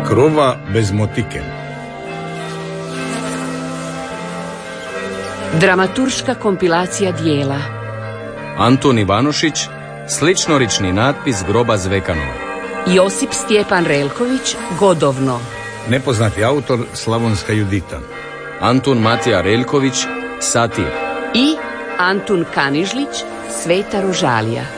Krova bez motike. Dramaturška kompilacija dijela. Antun Ivanušić, sličnorični natpis groba Zvekanova. Josip Stjepan Relković, Godovno. Nepoznati autor Slavonska Judita. Antun Matija Relković, Satir. I Antun Kanižlić, Sveta Rožalija.